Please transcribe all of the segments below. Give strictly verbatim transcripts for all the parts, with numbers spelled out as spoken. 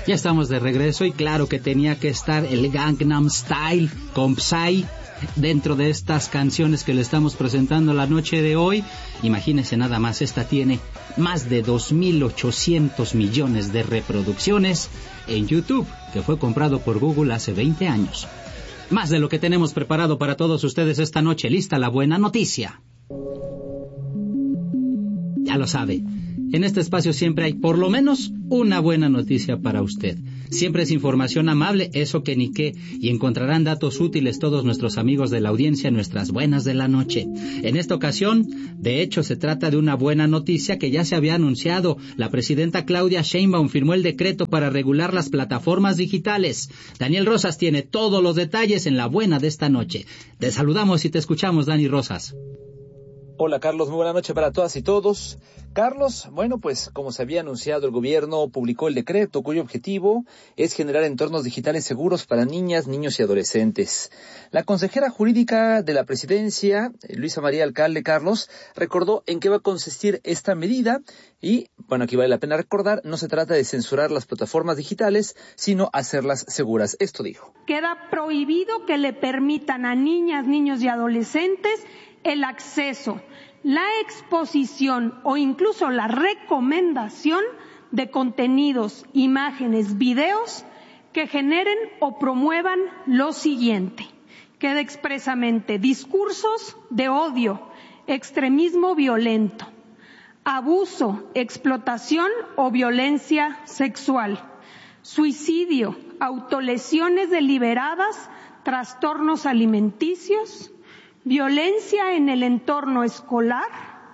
Ya estamos de regreso y claro que tenía que estar el Gangnam Style con Psy dentro de estas canciones que le estamos presentando la noche de hoy. Imagínense nada más, esta tiene más de dos mil ochocientos millones de reproducciones en YouTube, que fue comprado por Google hace veinte años. Más de lo que tenemos preparado para todos ustedes esta noche. Lista la buena noticia. Ya lo sabe, en este espacio siempre hay por lo menos una buena noticia para usted. Siempre es información amable, eso que ni qué, y encontrarán datos útiles todos nuestros amigos de la audiencia en nuestras buenas de la noche. En esta ocasión, de hecho, se trata de una buena noticia que ya se había anunciado. La presidenta Claudia Sheinbaum firmó el decreto para regular las plataformas digitales. Daniel Rosas tiene todos los detalles en la buena de esta noche. Te saludamos y te escuchamos, Dani Rosas. Hola Carlos, muy buena noche para todas y todos. Carlos, bueno, pues como se había anunciado, el gobierno publicó el decreto cuyo objetivo es generar entornos digitales seguros para niñas, niños y adolescentes. La consejera jurídica de la presidencia, Luisa María Alcalde, Carlos, recordó en qué va a consistir esta medida y, bueno, aquí vale la pena recordar, no se trata de censurar las plataformas digitales, sino hacerlas seguras. Esto dijo. Queda prohibido que le permitan a niñas, niños y adolescentes el acceso, la exposición o incluso la recomendación de contenidos, imágenes, videos que generen o promuevan lo siguiente. Queda expresamente discursos de odio, extremismo violento, abuso, explotación o violencia sexual, suicidio, autolesiones deliberadas, trastornos alimenticios, violencia en el entorno escolar,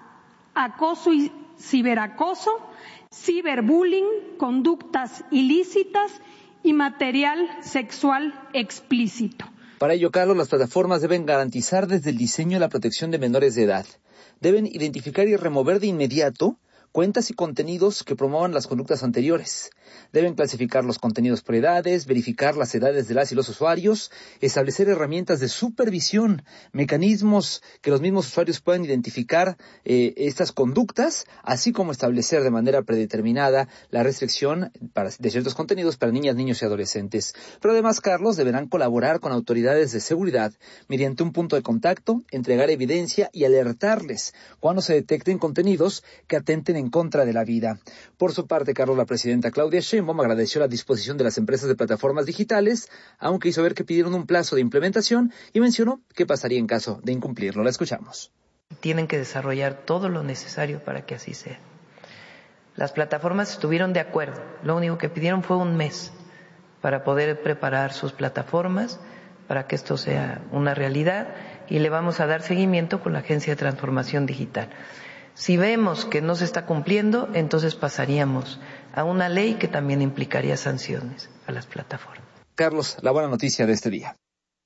acoso y ciberacoso, ciberbullying, conductas ilícitas y material sexual explícito. Para ello, Carlos, las plataformas deben garantizar desde el diseño la protección de menores de edad. Deben identificar y remover de inmediato cuentas y contenidos que promuevan las conductas anteriores. Deben clasificar los contenidos por edades, verificar las edades de las y los usuarios, establecer herramientas de supervisión, mecanismos que los mismos usuarios puedan identificar eh, estas conductas, así como establecer de manera predeterminada la restricción para, de ciertos contenidos para niñas, niños y adolescentes. Pero además, Carlos, deberán colaborar con autoridades de seguridad mediante un punto de contacto, entregar evidencia y alertarles cuando se detecten contenidos que atenten en contra de la vida. Por su parte, Carlos, la presidenta Claudia Sheinbaum agradeció la disposición de las empresas de plataformas digitales, aunque hizo ver que pidieron un plazo de implementación y mencionó qué pasaría en caso de incumplirlo. La escuchamos. Tienen que desarrollar todo lo necesario para que así sea. Las plataformas estuvieron de acuerdo. Lo único que pidieron fue un mes para poder preparar sus plataformas para que esto sea una realidad y le vamos a dar seguimiento con la Agencia de Transformación Digital. Si vemos que no se está cumpliendo, entonces pasaríamos a una ley que también implicaría sanciones a las plataformas. Carlos, la buena noticia de este día.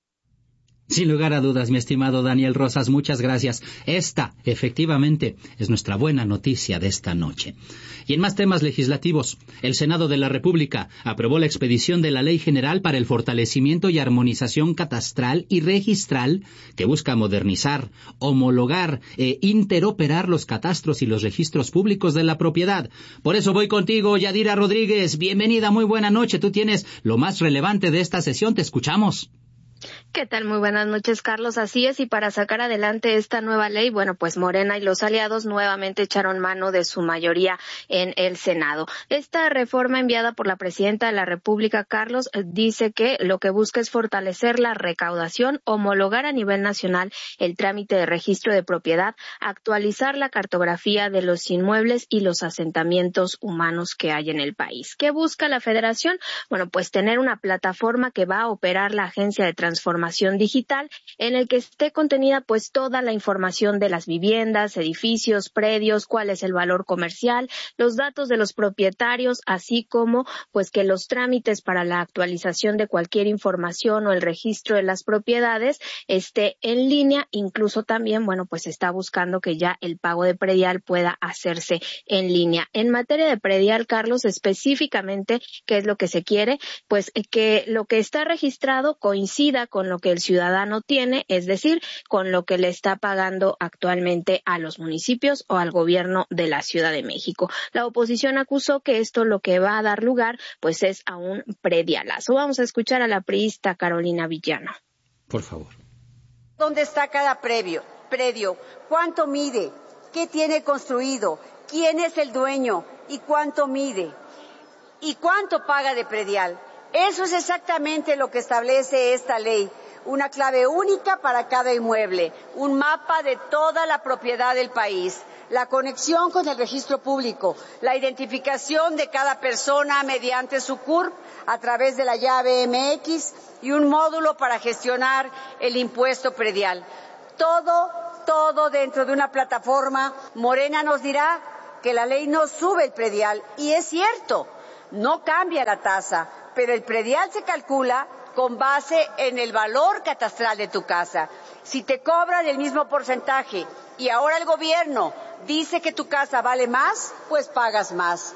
Sin lugar a dudas, mi estimado Daniel Rosas, muchas gracias. Esta, efectivamente, es nuestra buena noticia de esta noche. Y en más temas legislativos, el Senado de la República aprobó la expedición de la Ley General para el fortalecimiento y armonización catastral y registral que busca modernizar, homologar e interoperar los catastros y los registros públicos de la propiedad. Por eso voy contigo, Yadira Rodríguez. Bienvenida, muy buena noche. Tú tienes lo más relevante de esta sesión. Te escuchamos. ¿Qué tal? Muy buenas noches, Carlos. Así es, y para sacar adelante esta nueva ley, bueno, pues Morena y los aliados nuevamente echaron mano de su mayoría en el Senado. Esta reforma enviada por la presidenta de la República, Carlos, dice que lo que busca es fortalecer la recaudación, homologar a nivel nacional el trámite de registro de propiedad, actualizar la cartografía de los inmuebles y los asentamientos humanos que hay en el país. ¿Qué busca la Federación? Bueno, pues tener una plataforma que va a operar la Agencia de Transformación Digital, en el que esté contenida pues toda la información de las viviendas, edificios, predios, cuál es el valor comercial, los datos de los propietarios, así como pues que los trámites para la actualización de cualquier información o el registro de las propiedades esté en línea. Incluso también, bueno, pues está buscando que ya el pago de predial pueda hacerse en línea. En materia de predial, Carlos, específicamente, ¿qué es lo que se quiere? Pues que lo que está registrado coincida con lo lo que el ciudadano tiene, es decir, con lo que le está pagando actualmente a los municipios o al gobierno de la Ciudad de México. La oposición acusó que esto lo que va a dar lugar pues es a un predialazo. Vamos a escuchar a la priista Carolina Villano. Por favor. ¿Dónde está cada previo, predio? ¿Cuánto mide? ¿Qué tiene construido? ¿Quién es el dueño? ¿Y cuánto mide? ¿Y cuánto paga de predial? Eso es exactamente lo que establece esta ley. Una clave única para cada inmueble, un mapa de toda la propiedad del país, la conexión con el registro público, la identificación de cada persona mediante su C U R P a través de la llave M X y un módulo para gestionar el impuesto predial. Todo, todo dentro de una plataforma. Morena nos dirá que la ley no sube el predial, y es cierto, no cambia la tasa, pero el predial se calcula con base en el valor catastral de tu casa. Si te cobran el mismo porcentaje y ahora el gobierno dice que tu casa vale más, pues pagas más.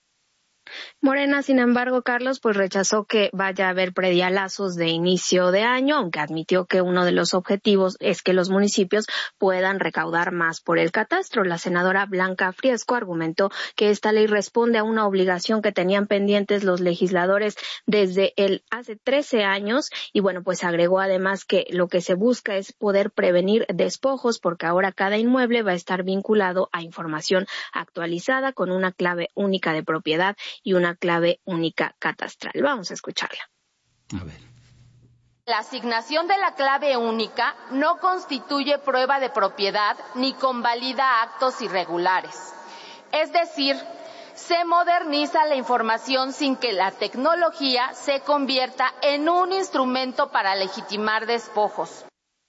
Morena, sin embargo, Carlos, pues rechazó que vaya a haber predialazos de inicio de año, aunque admitió que uno de los objetivos es que los municipios puedan recaudar más por el catastro. La senadora Blanca Friesco argumentó que esta ley responde a una obligación que tenían pendientes los legisladores desde el hace trece años y bueno, pues agregó además que lo que se busca es poder prevenir despojos porque ahora cada inmueble va a estar vinculado a información actualizada con una clave única de propiedad y una clave única catastral. Vamos a escucharla. A ver. La asignación de la clave única no constituye prueba de propiedad ni convalida actos irregulares. Es decir, se moderniza la información sin que la tecnología se convierta en un instrumento para legitimar despojos.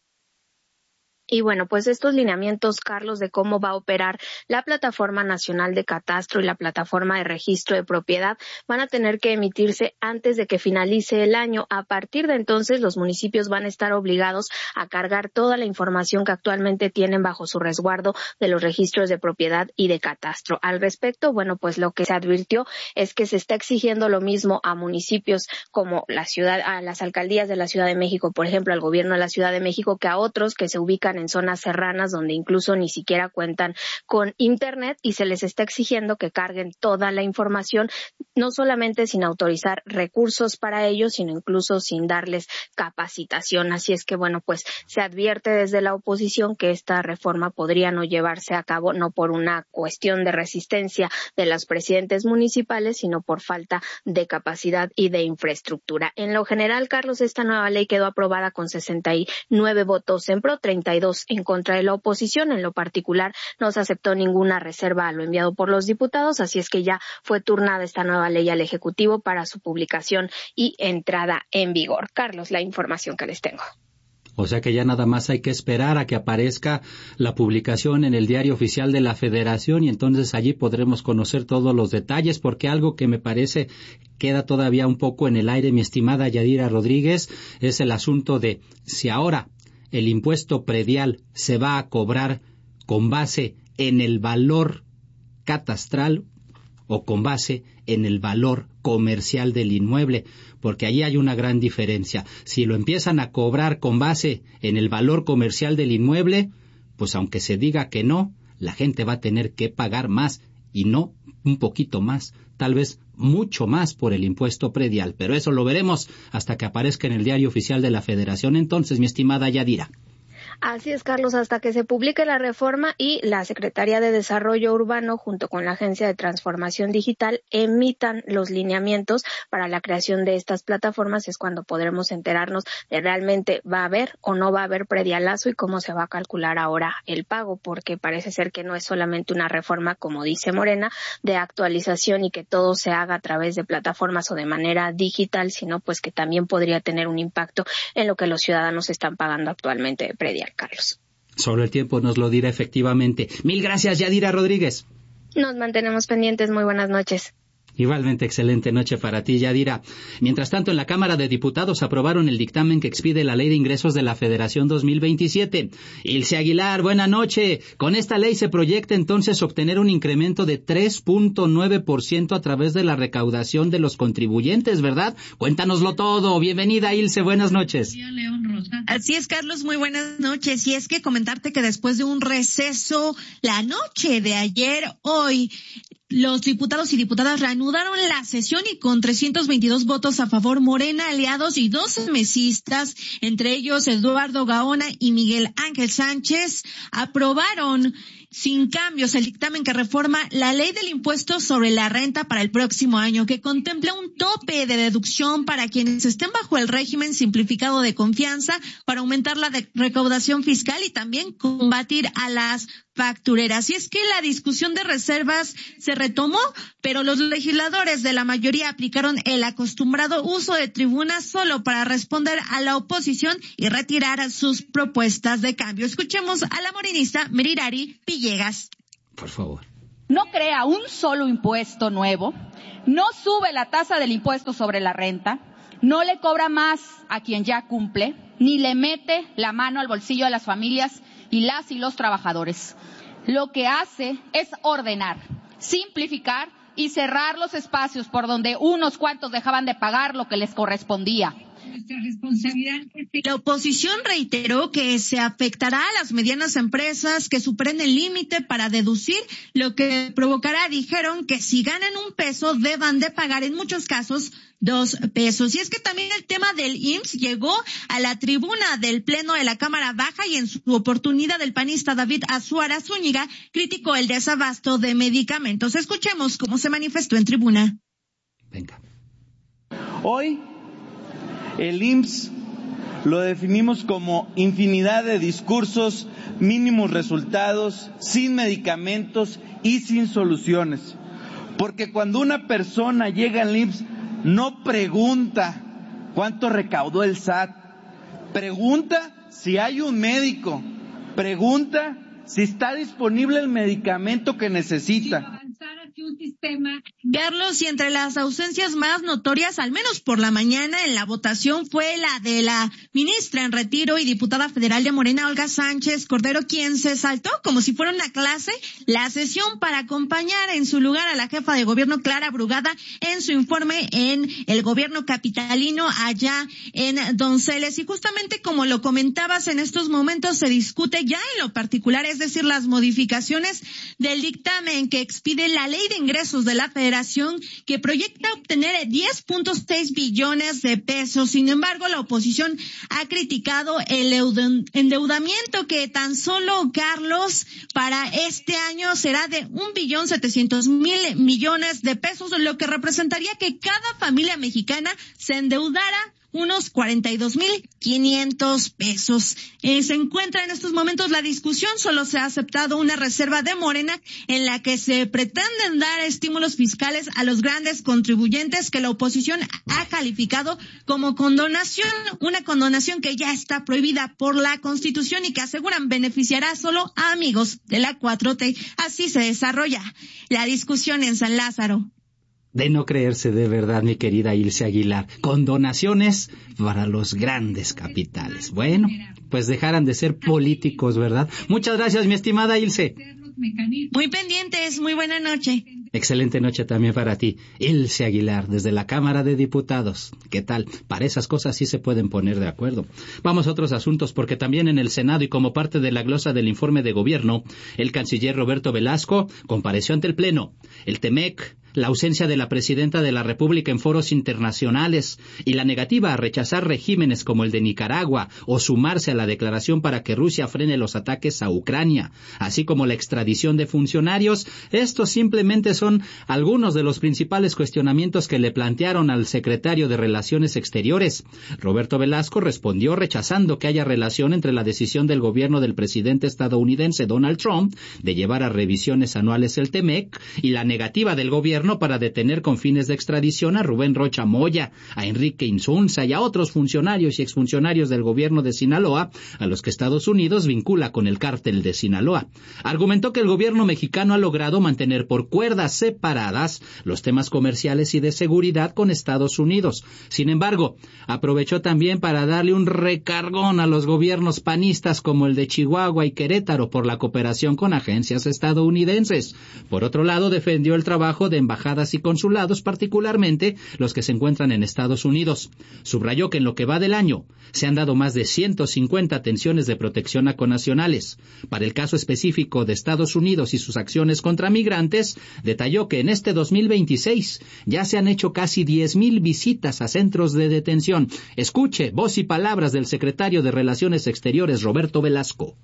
Y bueno, pues estos lineamientos, Carlos, de cómo va a operar la Plataforma Nacional de Catastro y la Plataforma de Registro de Propiedad van a tener que emitirse antes de que finalice el año. A partir de entonces, los municipios van a estar obligados a cargar toda la información que actualmente tienen bajo su resguardo de los registros de propiedad y de catastro. Al respecto, bueno, pues lo que se advirtió es que se está exigiendo lo mismo a municipios como la ciudad, a las alcaldías de la Ciudad de México, por ejemplo, al gobierno de la Ciudad de México, que a otros que se ubican en zonas serranas donde incluso ni siquiera cuentan con internet y se les está exigiendo que carguen toda la información, no solamente sin autorizar recursos para ello, sino incluso sin darles capacitación. Así es que, bueno, pues se advierte desde la oposición que esta reforma podría no llevarse a cabo, no por una cuestión de resistencia de los presidentes municipales, sino por falta de capacidad y de infraestructura. En lo general, Carlos, esta nueva ley quedó aprobada con sesenta y nueve votos en pro, treinta y dos en contra de la oposición. En lo particular, no se aceptó ninguna reserva a lo enviado por los diputados, así es que ya fue turnada esta nueva ley al Ejecutivo para su publicación y entrada en vigor. Carlos, la información que les tengo. O sea que ya nada más hay que esperar a que aparezca la publicación en el Diario Oficial de la Federación y entonces allí podremos conocer todos los detalles, porque algo que me parece queda todavía un poco en el aire, mi estimada Yadira Rodríguez, es el asunto de si ahora el impuesto predial se va a cobrar con base en el valor catastral o con base en el valor comercial del inmueble, porque ahí hay una gran diferencia. Si lo empiezan a cobrar con base en el valor comercial del inmueble, pues aunque se diga que no, la gente va a tener que pagar más, y no un poquito más, tal vez mucho más por el impuesto predial, pero eso lo veremos hasta que aparezca en el Diario Oficial de la Federación. Entonces, mi estimada Yadira. Así es, Carlos, hasta que se publique la reforma y la Secretaría de Desarrollo Urbano junto con la Agencia de Transformación Digital emitan los lineamientos para la creación de estas plataformas, es cuando podremos enterarnos de realmente va a haber o no va a haber predialazo y cómo se va a calcular ahora el pago, porque parece ser que no es solamente una reforma, como dice Morena, de actualización y que todo se haga a través de plataformas o de manera digital, sino pues que también podría tener un impacto en lo que los ciudadanos están pagando actualmente de predial. Carlos. Solo el tiempo nos lo dirá efectivamente. Mil gracias, Yadira Rodríguez. Nos mantenemos pendientes. Muy buenas noches. Igualmente, excelente noche para ti, Yadira. Mientras tanto, en la Cámara de Diputados aprobaron el dictamen que expide la Ley de Ingresos de la Federación dos mil veintisiete. Ilse Aguilar, buena noche. Con esta ley se proyecta entonces obtener un incremento de tres punto nueve por ciento a través de la recaudación de los contribuyentes, ¿verdad? Cuéntanoslo todo. Bienvenida, Ilse, buenas noches. Así es, Carlos, muy buenas noches. Y es que comentarte que después de un receso la noche de ayer, hoy, los diputados y diputadas reanudaron la sesión y con trescientos veintidós votos a favor, Morena, aliados y doce mesistas, entre ellos Eduardo Gaona y Miguel Ángel Sánchez, aprobaron sin cambios el dictamen que reforma la ley del impuesto sobre la renta para el próximo año, que contempla un tope de deducción para quienes estén bajo el régimen simplificado de confianza para aumentar la de- recaudación fiscal y también combatir a las factureras. Y es que la discusión de reservas se retomó, pero los legisladores de la mayoría aplicaron el acostumbrado uso de tribunas solo para responder a la oposición y retirar sus propuestas de cambio. Escuchemos a la morenista Merirari Villegas. Por favor. No crea un solo impuesto nuevo, no sube la tasa del impuesto sobre la renta, no le cobra más a quien ya cumple, ni le mete la mano al bolsillo de las familias y las y los trabajadores. Lo que hace es ordenar, simplificar y cerrar los espacios por donde unos cuantos dejaban de pagar lo que les correspondía. Nuestra responsabilidad. La oposición reiteró que se afectará a las medianas empresas que superen el límite para deducir, lo que provocará, dijeron, que si ganan un peso deban de pagar en muchos casos dos pesos. Y es que también el tema del I M S S llegó a la tribuna del Pleno de la Cámara Baja y en su oportunidad el panista David Azuara Zúñiga criticó el desabasto de medicamentos. Escuchemos cómo se manifestó en tribuna. Venga. Hoy el I M S S lo definimos como infinidad de discursos, mínimos resultados, sin medicamentos y sin soluciones. Porque cuando una persona llega al I M S S no pregunta cuánto recaudó el S A T, pregunta si hay un médico, pregunta si está disponible el medicamento que necesita. Carlos, y entre las ausencias más notorias, al menos por la mañana en la votación, fue la de la ministra en retiro y diputada federal de Morena, Olga Sánchez Cordero, quien se saltó como si fuera una clase la sesión para acompañar en su lugar a la jefa de gobierno, Clara Brugada, en su informe en el gobierno capitalino allá en Donceles. Y justamente como lo comentabas, en estos momentos se discute ya en lo particular, es decir, las modificaciones del dictamen que expide la ley de ingresos de la Federación, que proyecta obtener diez punto seis billones de pesos. Sin embargo, la oposición ha criticado el endeudamiento que tan solo, Carlos, para este año será de un billón setecientos mil millones de pesos, lo que representaría que cada familia mexicana se endeudara unos cuarenta y dos mil quinientos pesos. Eh, se encuentra en estos momentos la discusión, solo se ha aceptado una reserva de Morena en la que se pretenden dar estímulos fiscales a los grandes contribuyentes que la oposición ha calificado como condonación, una condonación que ya está prohibida por la Constitución y que aseguran beneficiará solo a amigos de la cuatro T. Así se desarrolla la discusión en San Lázaro. De no creerse de verdad, mi querida Ilse Aguilar. Condonaciones para los grandes capitales. Bueno, pues dejaran de ser políticos, ¿verdad? Muchas gracias, mi estimada Ilse. Muy pendientes, muy buena noche. Excelente noche también para ti, Ilse Aguilar, desde la Cámara de Diputados. ¿Qué tal? Para esas cosas sí se pueden poner de acuerdo. Vamos a otros asuntos, porque también en el Senado y como parte de la glosa del informe de gobierno, el canciller Roberto Velasco compareció ante el Pleno. El T M E C, la ausencia de la presidenta de la República en foros internacionales y la negativa a rechazar regímenes como el de Nicaragua o sumarse a la declaración para que Rusia frene los ataques a Ucrania, así como la extradición de funcionarios, estos simplemente son algunos de los principales cuestionamientos que le plantearon al secretario de Relaciones Exteriores. Roberto Velasco respondió rechazando que haya relación entre la decisión del gobierno del presidente estadounidense Donald Trump de llevar a revisiones anuales el T M E C y la negativa del gobierno gobierno para detener con fines de extradición a Rubén Rocha Moya, a Enrique Insunza y a otros funcionarios y exfuncionarios del gobierno de Sinaloa, a los que Estados Unidos vincula con el cártel de Sinaloa. Argumentó que el gobierno mexicano ha logrado mantener por cuerdas separadas los temas comerciales y de seguridad con Estados Unidos. Sin embargo, aprovechó también para darle un recargón a los gobiernos panistas como el de Chihuahua y Querétaro por la cooperación con agencias estadounidenses. Por otro lado, defendió el trabajo de embajadas y consulados, particularmente los que se encuentran en Estados Unidos. Subrayó que en lo que va del año se han dado más de ciento cincuenta atenciones de protección a connacionales. Para el caso específico de Estados Unidos y sus acciones contra migrantes, detalló que en este dos mil veintiséis ya se han hecho casi diez mil visitas a centros de detención. Escuche voz y palabras del secretario de Relaciones Exteriores, Roberto Velasco.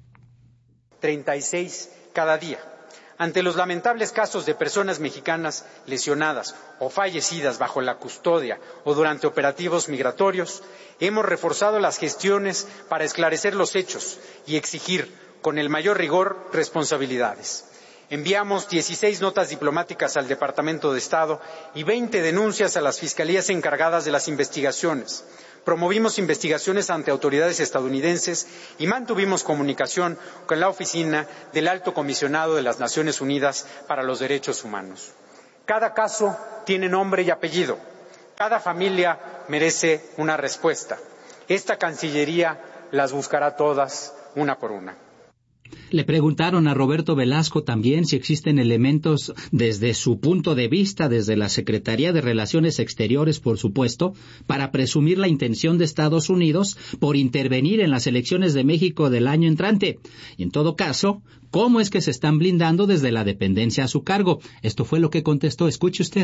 treinta y seis cada día. Ante los lamentables casos de personas mexicanas lesionadas o fallecidas bajo la custodia o durante operativos migratorios, hemos reforzado las gestiones para esclarecer los hechos y exigir, con el mayor rigor, responsabilidades. Enviamos dieciséis notas diplomáticas al Departamento de Estado y veinte denuncias a las fiscalías encargadas de las investigaciones. Promovimos investigaciones ante autoridades estadounidenses y mantuvimos comunicación con la Oficina del Alto Comisionado de las Naciones Unidas para los Derechos Humanos. Cada caso tiene nombre y apellido. Cada familia merece una respuesta. Esta Cancillería las buscará todas, una por una. Le preguntaron a Roberto Velasco también si existen elementos desde su punto de vista, desde la Secretaría de Relaciones Exteriores, por supuesto, para presumir la intención de Estados Unidos por intervenir en las elecciones de México del año entrante. Y en todo caso, ¿cómo es que se están blindando desde la dependencia a su cargo? Esto fue lo que contestó. Escuche usted.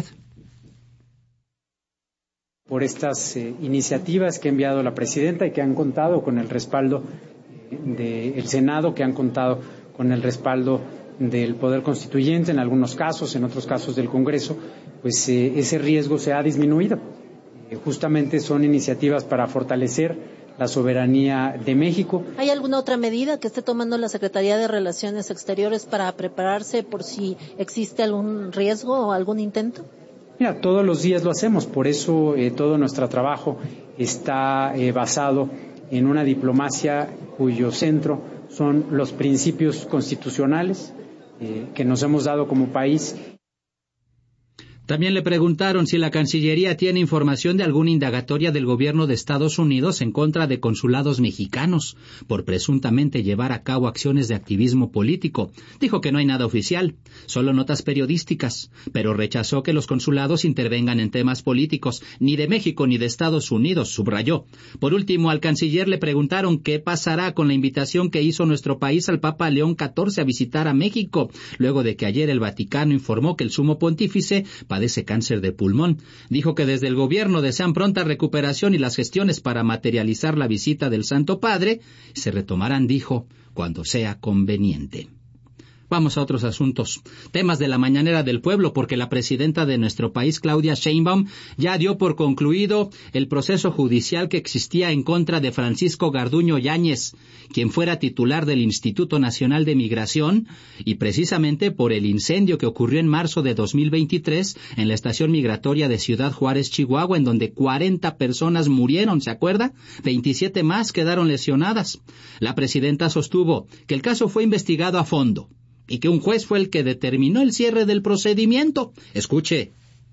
Por estas eh, iniciativas que ha enviado la presidenta y que han contado con el respaldo del Senado, que han contado con el respaldo del Poder Constituyente en algunos casos, en otros casos del Congreso, pues eh, ese riesgo se ha disminuido. Eh, justamente son iniciativas para fortalecer la soberanía de México. ¿Hay alguna otra medida que esté tomando la Secretaría de Relaciones Exteriores para prepararse por si existe algún riesgo o algún intento? Mira, todos los días lo hacemos, por eso eh, todo nuestro trabajo está eh, basado en una diplomacia cuyo centro son los principios constitucionales eh, que nos hemos dado como país. También le preguntaron si la Cancillería tiene información de alguna indagatoria del gobierno de Estados Unidos en contra de consulados mexicanos por presuntamente llevar a cabo acciones de activismo político. Dijo que no hay nada oficial, solo notas periodísticas, pero rechazó que los consulados intervengan en temas políticos, ni de México ni de Estados Unidos, subrayó. Por último, al canciller le preguntaron qué pasará con la invitación que hizo nuestro país al Papa León catorce a visitar a México, luego de que ayer el Vaticano informó que el sumo pontífice padece cáncer de pulmón. Dijo que desde el gobierno desean pronta recuperación y las gestiones para materializar la visita del Santo Padre se retomarán, dijo, cuando sea conveniente. Vamos a otros asuntos. Temas de la mañanera del pueblo, porque la presidenta de nuestro país, Claudia Sheinbaum, ya dio por concluido el proceso judicial que existía en contra de Francisco Garduño Yáñez, quien fuera titular del Instituto Nacional de Migración, y precisamente por el incendio que ocurrió en marzo de dos mil veintitrés en la estación migratoria de Ciudad Juárez, Chihuahua, en donde cuarenta personas murieron, ¿se acuerda? veintisiete más quedaron lesionadas. La presidenta sostuvo que el caso fue investigado a fondo y que un juez fue el que determinó el cierre del procedimiento. Escuche.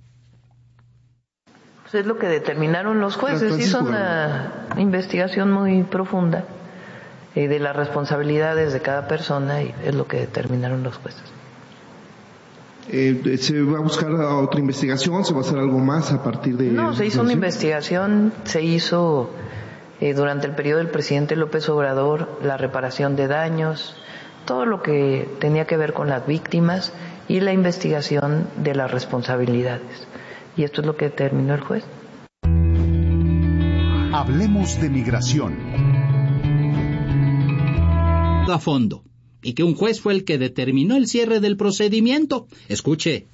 Pues es lo que determinaron los jueces. Hizo una investigación muy profunda eh, de las responsabilidades de cada persona y es lo que determinaron los jueces. Eh, ¿Se va a buscar otra investigación? ¿Se va a hacer algo más a partir de...? No, se hizo una investigación, se hizo eh, durante el periodo del presidente López Obrador la reparación de daños, todo lo que tenía que ver con las víctimas y la investigación de las responsabilidades. Y esto es lo que determinó el juez. Hablemos de migración. A fondo. Y que un juez fue el que determinó el cierre del procedimiento. Escuche.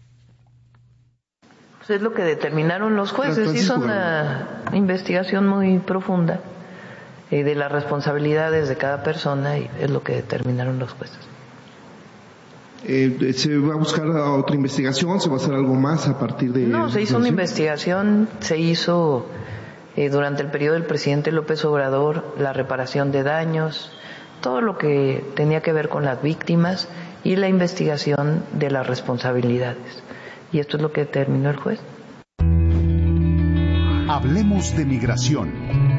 Pues es lo que determinaron los jueces. Hizo una investigación muy profunda eh, de las responsabilidades de cada persona y es lo que determinaron los jueces. Eh, ¿Se va a buscar otra investigación? ¿Se va a hacer algo más a partir de...? No, se hizo una investigación, se hizo eh, durante el periodo del presidente López Obrador la reparación de daños, todo lo que tenía que ver con las víctimas y la investigación de las responsabilidades. Y esto es lo que determinó el juez. Hablemos de migración.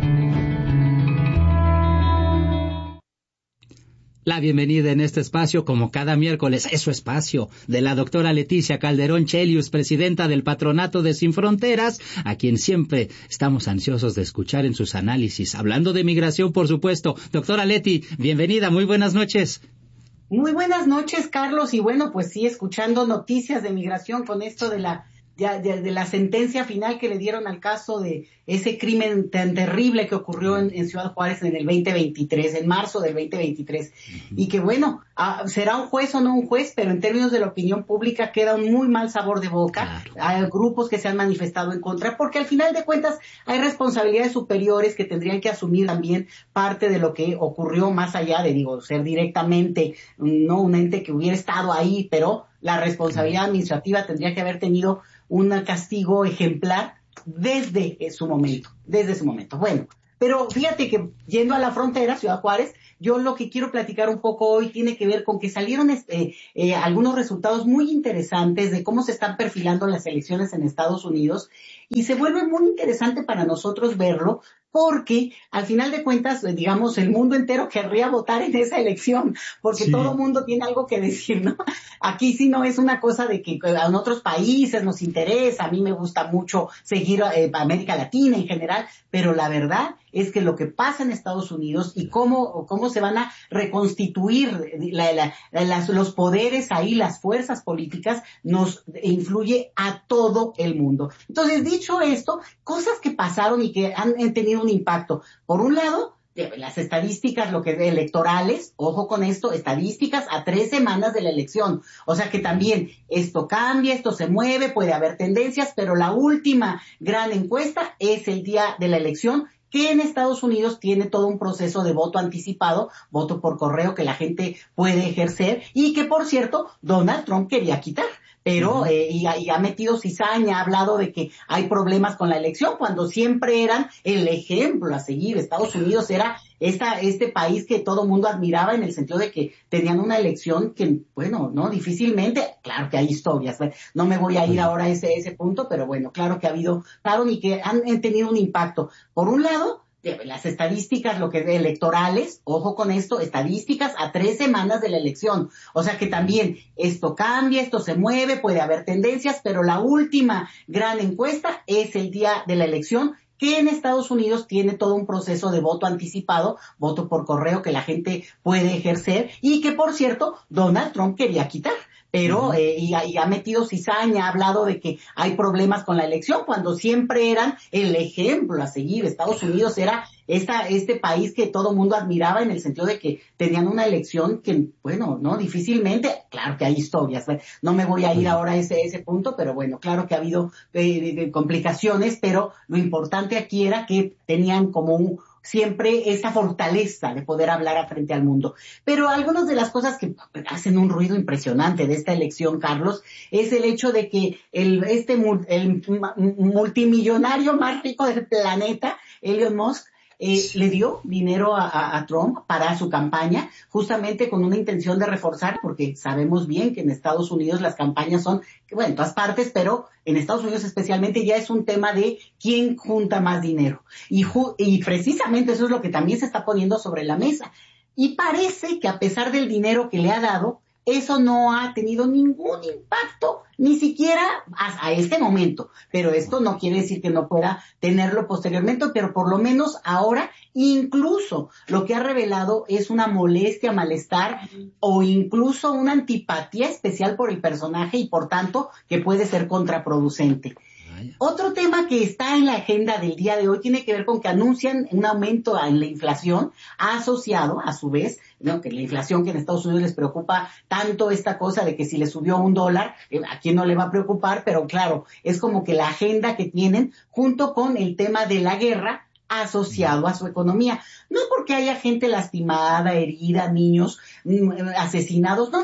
La bienvenida en este espacio, como cada miércoles, es su espacio, de la doctora Leticia Calderón Chelius, presidenta del Patronato de Sin Fronteras, a quien siempre estamos ansiosos de escuchar en sus análisis. Hablando de migración, por supuesto. Doctora Leti, bienvenida, muy buenas noches. Muy buenas noches, Carlos, y bueno, pues sí, escuchando noticias de migración con esto de la de, de, de la sentencia final que le dieron al caso de ese crimen tan terrible que ocurrió en, en Ciudad Juárez en el veinte veintitrés, en marzo del veinte veintitrés, uh-huh. Y que bueno, ah, será un juez o no un juez, pero en términos de la opinión pública queda un muy mal sabor de boca. Claro. Hay grupos que se han manifestado en contra, porque al final de cuentas hay responsabilidades superiores que tendrían que asumir también parte de lo que ocurrió, más allá de, digo, ser directamente, no un ente que hubiera estado ahí, pero la responsabilidad administrativa tendría que haber tenido un castigo ejemplar desde su momento, desde su momento. Bueno, pero fíjate que yendo a la frontera, Ciudad Juárez, yo lo que quiero platicar un poco hoy tiene que ver con que salieron eh, eh, algunos resultados muy interesantes de cómo se están perfilando las elecciones en Estados Unidos, y se vuelve muy interesante para nosotros verlo, porque al final de cuentas, digamos, el mundo entero querría votar en esa elección, porque sí. Todo el mundo tiene algo que decir, ¿no? Aquí sí no es una cosa de que en otros países nos interesa, a mí me gusta mucho seguir eh, América Latina en general, pero la verdad es que lo que pasa en Estados Unidos y cómo, cómo se van a reconstituir la, la, las, los poderes ahí, las fuerzas políticas, nos influye a todo el mundo. Entonces, dicho esto, cosas que pasaron y que han, han tenido un impacto. Por un lado, las estadísticas, lo que es electorales, ojo con esto, estadísticas a tres semanas de la elección. O sea que también esto cambia, esto se mueve, puede haber tendencias, pero la última gran encuesta es el día de la elección, que en Estados Unidos tiene todo un proceso de voto anticipado, voto por correo que la gente puede ejercer y que, por cierto, Donald Trump quería quitar. Pero, uh-huh. eh, y, y ha metido cizaña, ha hablado de que hay problemas con la elección, cuando siempre eran el ejemplo a seguir. Estados Unidos era esta, este país que todo mundo admiraba en el sentido de que tenían una elección que, bueno, no, difícilmente, claro que hay historias, no me voy a ir ahora a ese, ese punto, pero bueno, claro que ha habido, claro, y que han, han tenido un impacto. Por un lado, las estadísticas, lo que es electorales, ojo con esto, estadísticas a tres semanas de la elección. O sea que también esto cambia, esto se mueve, puede haber tendencias, pero la última gran encuesta es el día de la elección, que en Estados Unidos tiene todo un proceso de voto anticipado, voto por correo que la gente puede ejercer y que, por cierto, Donald Trump quería quitar. Pero, uh-huh. eh, y, y ha metido cizaña, ha hablado de que hay problemas con la elección, cuando siempre eran el ejemplo a seguir. Estados Unidos era esta, este país que todo mundo admiraba en el sentido de que tenían una elección que, bueno, no, difícilmente, claro que hay historias, no me voy a ir ahora a ese, ese punto, pero bueno, claro que ha habido eh, complicaciones, pero lo importante aquí era que tenían como un, siempre esa fortaleza de poder hablar frente al mundo. Pero algunas de las cosas que hacen un ruido impresionante de esta elección, Carlos, es el hecho de que el, este, el multimillonario más rico del planeta, Elon Musk, Eh, le dio dinero a, a, a Trump para su campaña, justamente con una intención de reforzar, porque sabemos bien que en Estados Unidos las campañas son, bueno, en todas partes, pero en Estados Unidos especialmente ya es un tema de quién junta más dinero. Y, ju- y precisamente eso es lo que también se está poniendo sobre la mesa. Y parece que a pesar del dinero que le ha dado, eso no ha tenido ningún impacto, ni siquiera a, a este momento. Pero esto no quiere decir que no pueda tenerlo posteriormente, pero por lo menos ahora, incluso lo que ha revelado es una molestia, malestar o incluso una antipatía especial por el personaje y por tanto que puede ser contraproducente. Otro tema que está en la agenda del día de hoy tiene que ver con que anuncian un aumento en la inflación asociado, a su vez, ¿no? Que la inflación que en Estados Unidos les preocupa tanto esta cosa de que si le subió un dólar, eh, a quién no le va a preocupar, pero claro, es como que la agenda que tienen junto con el tema de la guerra asociado a su economía. No porque haya gente lastimada, herida, niños mm, asesinados, no, no, no.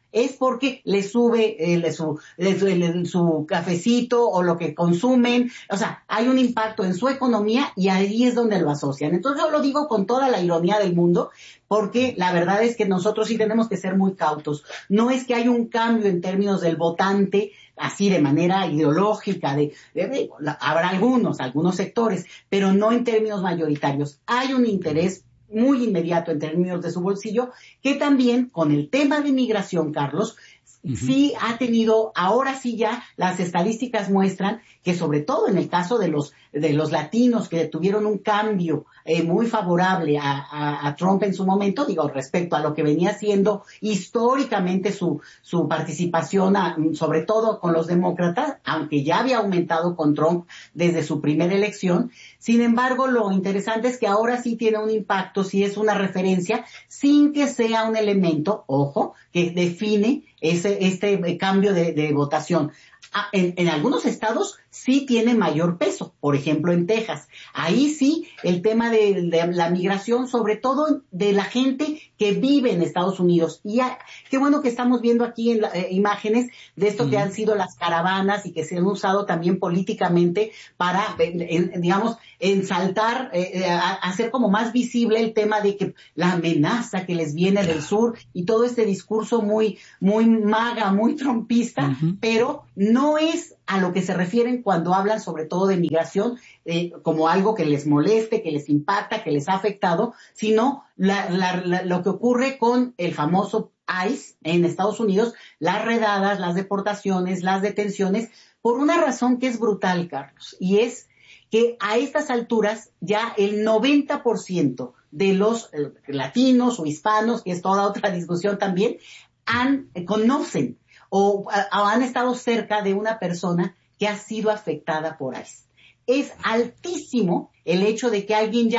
es porque le sube el, su, el, el, su cafecito o lo que consumen, o sea, hay un impacto en su economía y ahí es donde lo asocian. Entonces yo lo digo con toda la ironía del mundo, porque la verdad es que nosotros sí tenemos que ser muy cautos. No es que hay un cambio en términos del votante, así de manera ideológica, de, de, de habrá algunos, algunos sectores, pero no en términos mayoritarios. Hay un interés muy inmediato en términos de su bolsillo, que también con el tema de migración, Carlos, uh-huh. sí ha tenido, ahora sí ya las estadísticas muestran que sobre todo en el caso de los de los latinos que tuvieron un cambio eh, muy favorable a, a, a Trump en su momento, digo, respecto a lo que venía siendo históricamente su su participación, a, sobre todo con los demócratas, aunque ya había aumentado con Trump desde su primera elección. Sin embargo, lo interesante es que ahora sí tiene un impacto, sí es una referencia, sin que sea un elemento, ojo, que define ese este cambio de, de votación. En, en algunos estados sí tiene mayor peso, por ejemplo en Texas. Ahí sí el tema de, de la migración, sobre todo de la gente que vive en Estados Unidos. Y ya, qué bueno que estamos viendo aquí en la, eh, imágenes de esto mm. que han sido las caravanas y que se han usado también políticamente para, eh, digamos, ensaltar, eh, a, hacer como más visible el tema de que la amenaza que les viene del sur y todo este discurso muy, muy maga, muy trumpista, uh-huh. pero no es a lo que se refieren cuando hablan sobre todo de migración eh, como algo que les moleste, que les impacta, que les ha afectado, sino la, la, la, lo que ocurre con el famoso ICE en Estados Unidos, las redadas, las deportaciones, las detenciones, por una razón que es brutal, Carlos, y es que a estas alturas ya el noventa por ciento de los eh, latinos o hispanos, que es toda otra discusión también, han, eh, conocen o, o han estado cerca de una persona que ha sido afectada por ICE. Es altísimo el hecho de que alguien ya